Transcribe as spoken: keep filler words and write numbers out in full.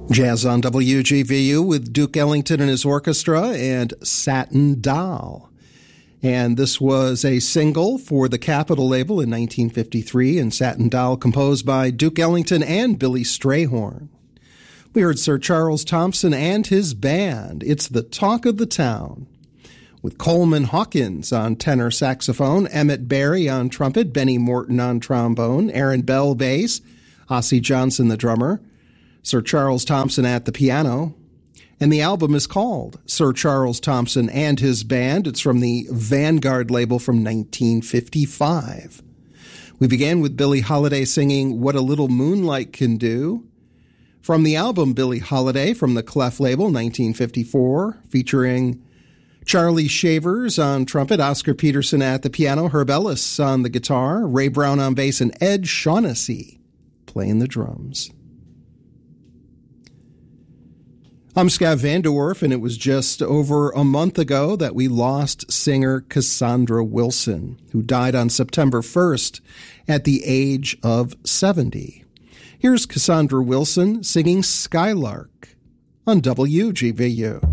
Jazz on W G V U with Duke Ellington and his orchestra and Satin Doll. And this was a single for the Capitol label in nineteen fifty-three, and Satin Doll composed by Duke Ellington and Billy Strayhorn. We heard Sir Charles Thompson and his band. It's the talk of the town, with Coleman Hawkins on tenor saxophone, Emmett Berry on trumpet, Benny Morton on trombone, Aaron Bell bass, Ossie Johnson the drummer, Sir Charles Thompson at the piano. And the album is called Sir Charles Thompson and His Band. It's from the Vanguard label from nineteen fifty-five. We began with Billie Holiday singing What a Little Moonlight Can Do, from the album Billie Holiday from the Clef label, nineteen fifty-four, featuring Charlie Shavers on trumpet, Oscar Peterson at the piano, Herb Ellis on the guitar, Ray Brown on bass, and Ed Shaughnessy playing the drums. I'm Scott Vanderwerf, and it was just over a month ago that we lost singer Cassandra Wilson, who died on September first at the age of seventy. Here's Cassandra Wilson singing Skylark on W G V U.